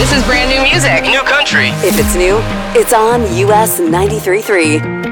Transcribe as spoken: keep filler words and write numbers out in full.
This is brand new music. New country. If it's new, it's on U S ninety-three point three.